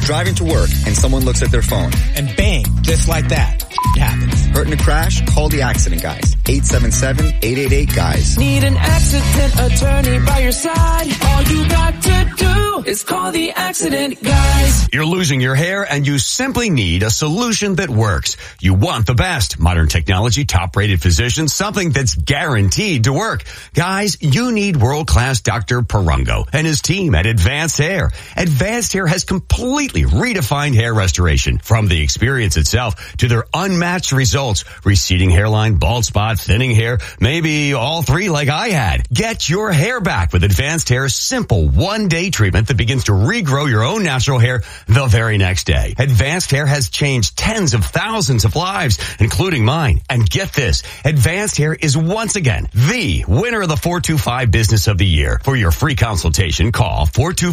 You're driving to work and someone looks at their phone. And bang, just like that, happens. Hurt in a crash? Call the accident guys. 877-888-GUYS. Need an accident attorney by your side. All you got to do is call the accident guys. You're losing your hair and you simply need a solution that works. You want the best. Modern technology, top-rated physicians, something that's guaranteed to work. Guys, you need world-class Dr. Perungo and his team at Advanced Hair. Advanced Hair has completely redefined hair restoration. From the experience itself to their unmatched results. Receding hairline, bald spot, thinning hair, maybe all three like I had. Get your hair back with Advanced Hair's simple one-day treatment that begins to regrow your own natural hair the very next day. Advanced Hair has changed tens of thousands of lives, including mine. And get this, Advanced Hair is once again the winner of the 425 Business of the Year. For your free consultation, call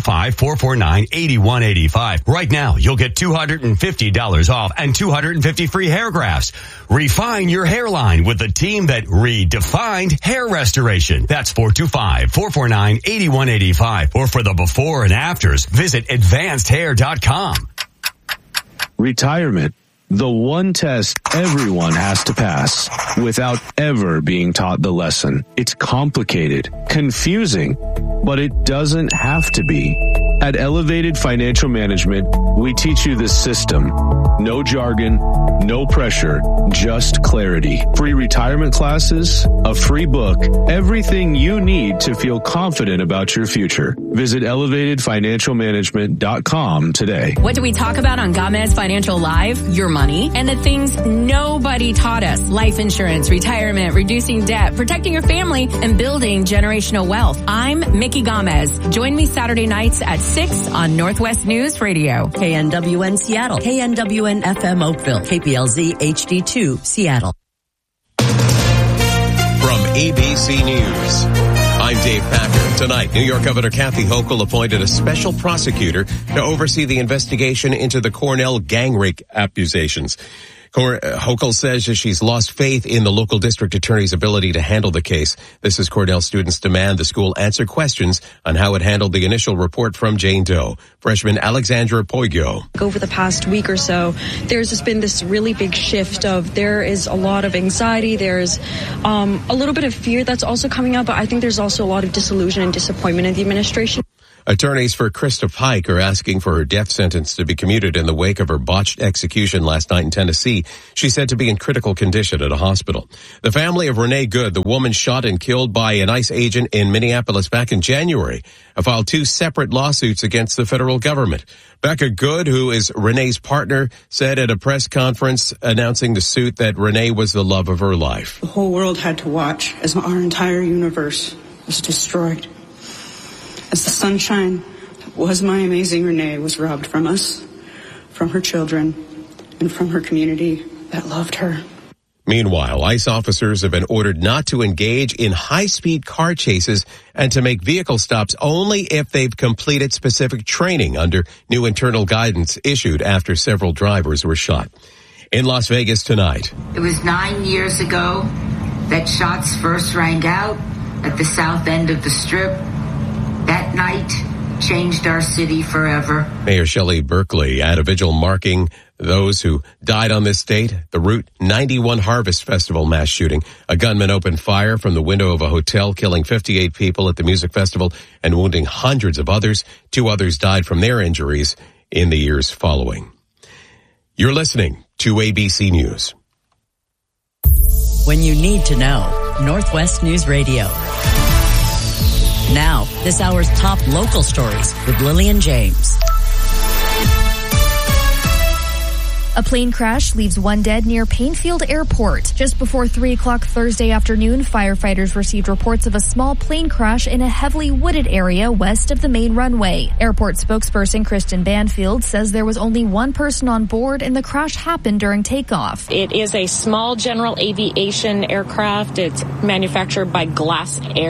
425-449-8185. Right now, you'll get $250 off and 250 free hair grafts. Refine your hairline with the team that redefined hair restoration. That's 425-449-8185. Or for the before and afters, visit advancedhair.com. Retirement. The one test everyone has to pass without ever being taught the lesson. It's complicated, confusing, but it doesn't have to be. At Elevated Financial Management, we teach you the system. No jargon, no pressure, just clarity. Free retirement classes, a free book, everything you need to feel confident about your future. Visit elevatedfinancialmanagement.com today. What do we talk about on Gamez Financial Live? Your money and the things nobody taught us. Life insurance, retirement, reducing debt, protecting your family, and building generational wealth. I'm Mickey Gamez. Join me Saturday nights at 6 on Northwest News Radio. KNWN Seattle, KNWN FM Oakville, KPLZ HD2 Seattle. From ABC News, I'm Dave Packer. Tonight, New York Governor Kathy Hochul appointed a special prosecutor to oversee the investigation into the Cornell gang rape accusations. Hochul says she's lost faith in the local district attorney's ability to handle the case. This as Cornell students demand the school answer questions on how it handled the initial report from Jane Doe. Freshman Alexandra Poigio. Over the past week or so, there's just been this really big shift of there is a lot of anxiety. There's a little bit of fear that's also coming up, but I think there's also a lot of disillusion and disappointment in the administration. Attorneys for Krista Pike are asking for her death sentence to be commuted in the wake of her botched execution last night in Tennessee. She's said to be in critical condition at a hospital. The family of Renee Good, the woman shot and killed by an ICE agent in Minneapolis back in January, have filed two separate lawsuits against the federal government. Becca Good, who is Renee's partner, said at a press conference announcing the suit that Renee was the love of her life. The whole world had to watch as our entire universe was destroyed. As the sunshine that was my amazing Renee was robbed from us, from her children, and from her community that loved her. Meanwhile, ICE officers have been ordered not to engage in high-speed car chases and to make vehicle stops only if they've completed specific training under new internal guidance issued after several drivers were shot. In Las Vegas tonight. It was 9 years ago that shots first rang out at the south end of the Strip. That night changed our city forever. Mayor Shelley Berkeley at a vigil marking those who died on this date. The Route 91 Harvest Festival mass shooting. A gunman opened fire from the window of a hotel, killing 58 people at the music festival and wounding hundreds of others. 2 others died from their injuries in the years following. You're listening to ABC News. When you need to know, Northwest News Radio. Now, this hour's top local stories with Lillian James. A plane crash leaves one dead near Painfield Airport. Just before 3 o'clock Thursday afternoon, firefighters received reports of a small plane crash in a heavily wooded area west of the main runway. Airport spokesperson Kristen Banfield says there was only one person on board and the crash happened during takeoff. It is a small general aviation aircraft. It's manufactured by Glass Air.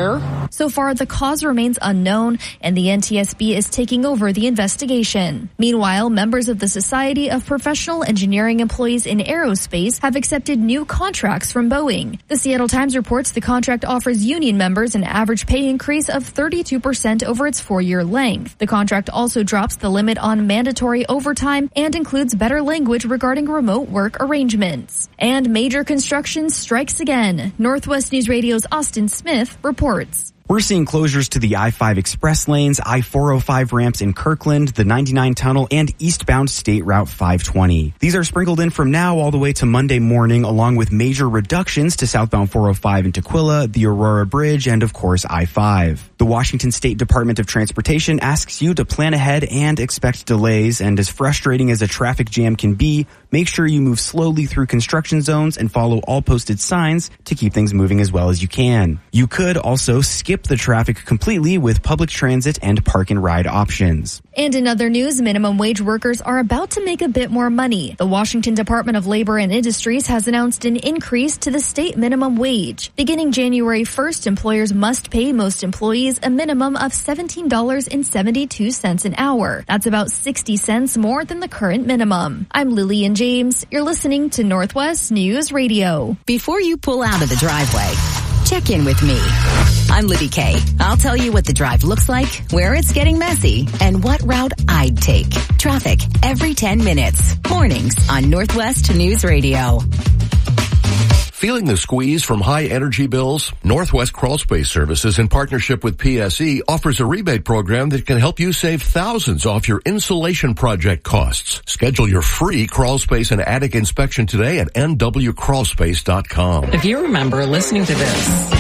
So far, the cause remains unknown, and the NTSB is taking over the investigation. Meanwhile, members of the Society of Professional Engineering Employees in Aerospace have accepted new contracts from Boeing. The Seattle Times reports the contract offers union members an average pay increase of 32% over its 4-year length. The contract also drops the limit on mandatory overtime and includes better language regarding remote work arrangements. And major construction strikes again. Northwest News Radio's Austin Smith reports. We're seeing closures to the I-5 express lanes, I-405 ramps in Kirkland, the 99 tunnel, and eastbound State Route 520. These are sprinkled in from now all the way to Monday morning, along with major reductions to southbound 405 in Tukwila, the Aurora Bridge, and of course I-5. The Washington State Department of Transportation asks you to plan ahead and expect delays, and as frustrating as a traffic jam can be, make sure you move slowly through construction zones and follow all posted signs to keep things moving as well as you can. You could also skip the traffic completely with public transit and park and ride options. And in other news, minimum wage workers are about to make a bit more money. The Washington Department of Labor and Industries has announced an increase to the state minimum wage. Beginning January 1st, employers must pay most employees a minimum of $17.72 an hour. That's about 60 cents more than the current minimum. I'm Lillian James. You're listening to Northwest News Radio. Before you pull out of the driveway, check in with me. I'm Libby Kay. I'll tell you what the drive looks like, where it's getting messy, and what route I'd take. Traffic every 10 minutes. Mornings on Northwest News Radio. Feeling the squeeze from high energy bills? Northwest Crawlspace Services, in partnership with PSE, offers a rebate program that can help you save thousands off your insulation project costs. Schedule your free crawlspace and attic inspection today at nwcrawlspace.com. If you remember listening to this,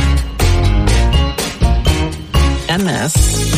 and this,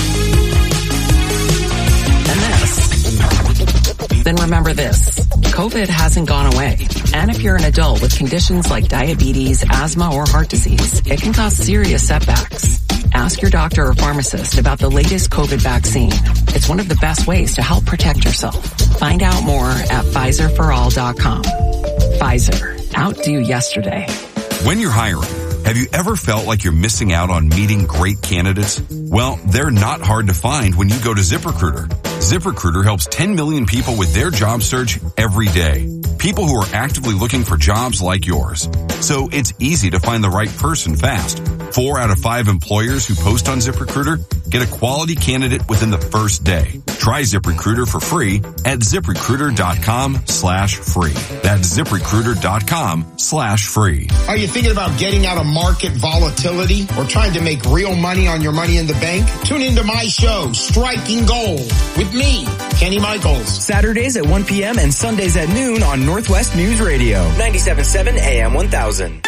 then remember this. COVID hasn't gone away. And if you're an adult with conditions like diabetes, asthma, or heart disease, it can cause serious setbacks. Ask your doctor or pharmacist about the latest COVID vaccine. It's one of the best ways to help protect yourself. Find out more at PfizerForAll.com. Pfizer. Outdo yesterday. When you're hiring, have you ever felt like you're missing out on meeting great candidates? Well, they're not hard to find when you go to ZipRecruiter. ZipRecruiter helps 10 million people with their job search every day. People who are actively looking for jobs like yours. So it's easy to find the right person fast. 4 out of 5 employers who post on ZipRecruiter get a quality candidate within the first day. Try ZipRecruiter for free at ZipRecruiter.com/free. That's ZipRecruiter.com/free. Are you thinking about getting out of market volatility or trying to make real money on your money in the bank? Tune into my show, Striking Gold, with me, Kenny Michaels. Saturdays at 1 p.m. and Sundays at noon on Northwest News Radio. 97.7 AM 1000.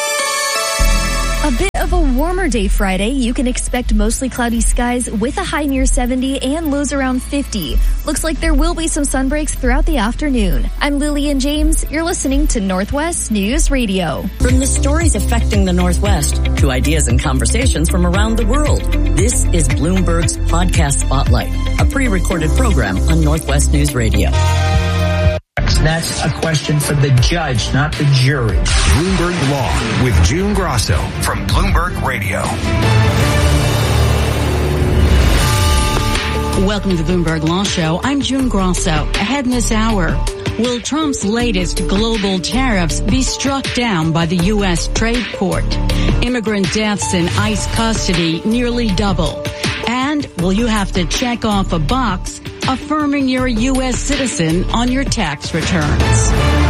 A bit of a warmer day Friday. You can expect mostly cloudy skies with a high near 70 and lows around 50. Looks like there will be some sun breaks throughout the afternoon. I'm Lillian James. You're listening to Northwest News Radio. From the stories affecting the Northwest to ideas and conversations from around the world, this is Bloomberg's Podcast Spotlight, a pre-recorded program on Northwest News Radio. That's a question for the judge, not the jury. Bloomberg Law with June Grosso from Bloomberg Radio. Welcome to the Bloomberg Law Show. I'm June Grosso. Ahead in this hour, will Trump's latest global tariffs be struck down by the U.S. Trade Court? Immigrant deaths in ICE custody nearly double. And will you have to check off a box affirming you're a U.S. citizen on your tax returns?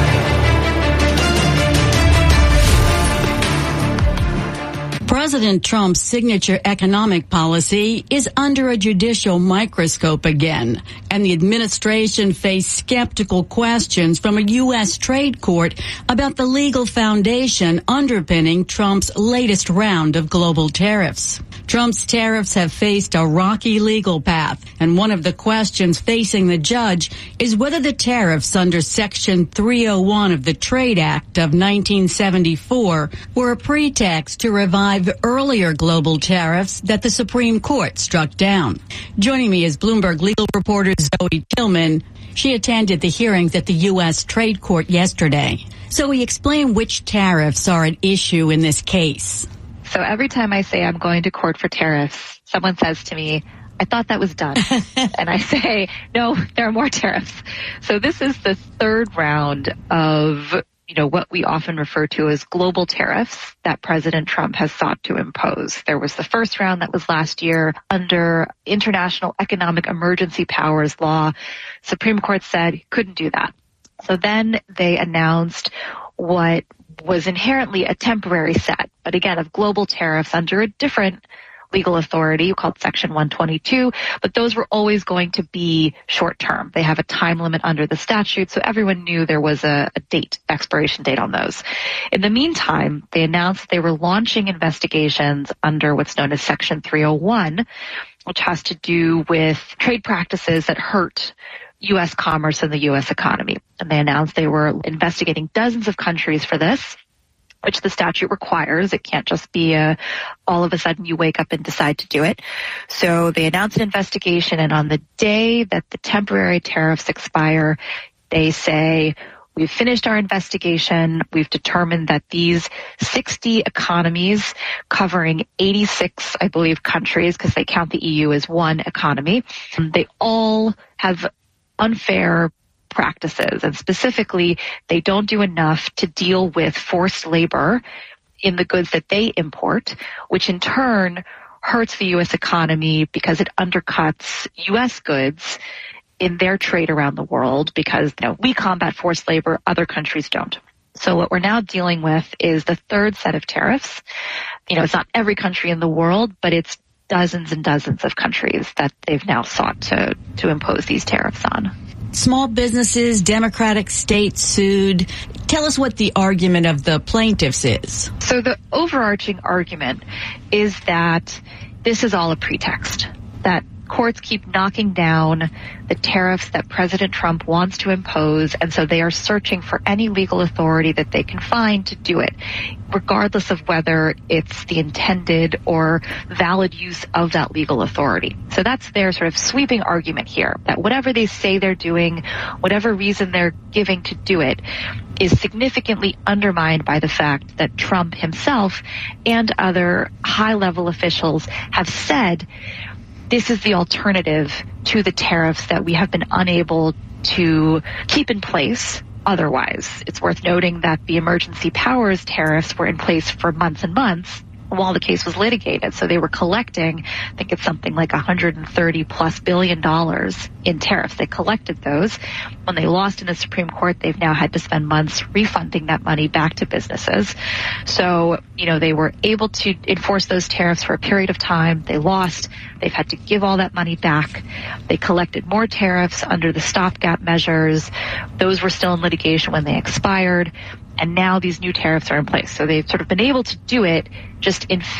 President Trump's signature economic policy is under a judicial microscope again, and the administration faced skeptical questions from a U.S. trade court about the legal foundation underpinning Trump's latest round of global tariffs. Trump's tariffs have faced a rocky legal path, and one of the questions facing the judge is whether the tariffs under Section 301 of the Trade Act of 1974 were a pretext to revive earlier global tariffs that the Supreme Court struck down. Joining me is Bloomberg legal reporter Zoe Tillman. She attended the hearings at the U.S. Trade Court yesterday. Zoe, explain which tariffs are at issue in this case. So every time I say I'm going to court for tariffs, someone says to me, I thought that was done. And I say, no, there are more tariffs. So this is the third round of, what we often refer to as global tariffs that President Trump has sought to impose. There was the first round that was last year under International Economic Emergency Powers Law. Supreme Court said couldn't do that. So then they announced what was inherently a temporary set, but again, of global tariffs under a different legal authority called Section 122, but those were always going to be short term. They have a time limit under the statute, so everyone knew there was a expiration date on those. In the meantime, they announced they were launching investigations under what's known as Section 301, which has to do with trade practices that hurt U.S. commerce and the U.S. economy. And they announced they were investigating dozens of countries for this, which the statute requires. It can't just be all of a sudden you wake up and decide to do it. So they announced an investigation, and on the day that the temporary tariffs expire, they say, we've finished our investigation. We've determined that these 60 economies covering 86, I believe, countries, because they count the EU as one economy, they all have unfair practices, and specifically, they don't do enough to deal with forced labor in the goods that they import, which in turn hurts the U.S. economy because it undercuts U.S. goods in their trade around the world because we combat forced labor, other countries don't. So what we're now dealing with is the third set of tariffs. It's not every country in the world, but it's dozens and dozens of countries that they've now sought to impose these tariffs on. Small businesses, Democratic states sued. Tell us what the argument of the plaintiffs is. So the overarching argument is that this is all a pretext, that courts keep knocking down the tariffs that President Trump wants to impose, and so they are searching for any legal authority that they can find to do it, regardless of whether it's the intended or valid use of that legal authority. So that's their sort of sweeping argument here, that whatever they say they're doing, whatever reason they're giving to do it, is significantly undermined by the fact that Trump himself and other high-level officials have said this is the alternative to the tariffs that we have been unable to keep in place otherwise. It's worth noting that the emergency powers tariffs were in place for months and months while the case was litigated. So they were collecting, I think it's something like $130+ billion in tariffs. They collected those. When they lost in the Supreme Court, they've now had to spend months refunding that money back to businesses. So, they were able to enforce those tariffs for a period of time. They lost. They've had to give all that money back. They collected more tariffs under the stopgap measures. Those were still in litigation when they expired. And now these new tariffs are in place. So they've sort of been able to do it just in